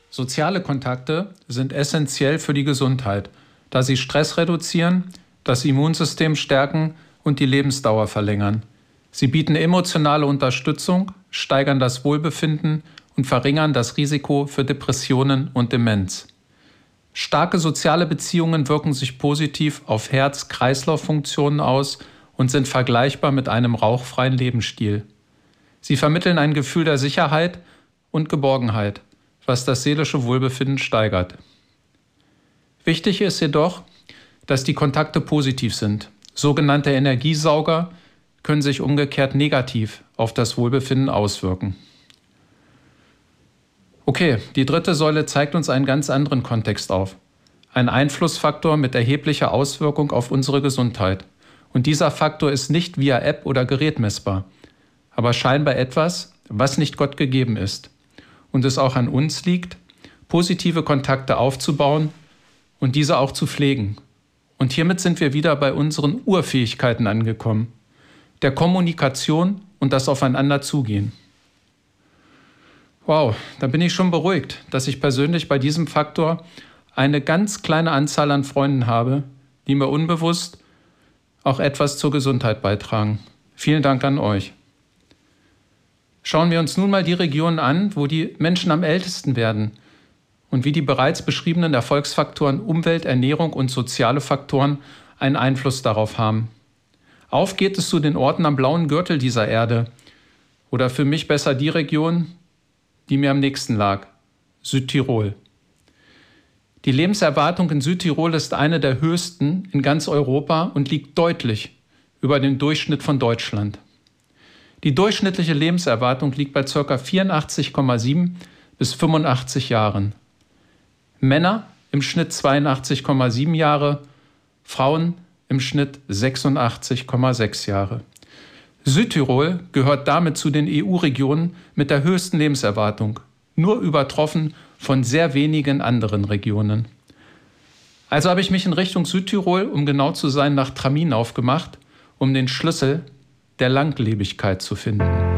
Soziale Kontakte sind essentiell für die Gesundheit, da sie Stress reduzieren, das Immunsystem stärken und die Lebensdauer verlängern. Sie bieten emotionale Unterstützung, steigern das Wohlbefinden und verringern das Risiko für Depressionen und Demenz. Starke soziale Beziehungen wirken sich positiv auf Herz-Kreislauf-Funktionen aus und sind vergleichbar mit einem rauchfreien Lebensstil. Sie vermitteln ein Gefühl der Sicherheit und Geborgenheit, was das seelische Wohlbefinden steigert. Wichtig ist jedoch, dass die Kontakte positiv sind. Sogenannte Energiesauger können sich umgekehrt negativ auf das Wohlbefinden auswirken. Okay, die dritte Säule zeigt uns einen ganz anderen Kontext auf. Ein Einflussfaktor mit erheblicher Auswirkung auf unsere Gesundheit. Und dieser Faktor ist nicht via App oder Gerät messbar, aber scheinbar etwas, was nicht Gott gegeben ist. Und es auch an uns liegt, positive Kontakte aufzubauen und diese auch zu pflegen. Und hiermit sind wir wieder bei unseren Urfähigkeiten angekommen, der Kommunikation und das Aufeinanderzugehen. Wow, da bin ich schon beruhigt, dass ich persönlich bei diesem Faktor eine ganz kleine Anzahl an Freunden habe, die mir unbewusst auch etwas zur Gesundheit beitragen. Vielen Dank an euch. Schauen wir uns nun mal die Regionen an, wo die Menschen am ältesten werden und wie die bereits beschriebenen Erfolgsfaktoren Umwelt, Ernährung und soziale Faktoren einen Einfluss darauf haben. Auf geht es zu den Orten am blauen Gürtel dieser Erde oder für mich besser die Region, die mir am nächsten lag, Südtirol. Die Lebenserwartung in Südtirol ist eine der höchsten in ganz Europa und liegt deutlich über dem Durchschnitt von Deutschland. Die durchschnittliche Lebenserwartung liegt bei ca. 84,7 bis 85 Jahren. Männer im Schnitt 82,7 Jahre, Frauen im Schnitt 86,6 Jahre. Südtirol gehört damit zu den EU-Regionen mit der höchsten Lebenserwartung, nur übertroffen von sehr wenigen anderen Regionen. Also habe ich mich in Richtung Südtirol, um genau zu sein, nach Tramin aufgemacht, um den Schlüssel der Langlebigkeit zu finden.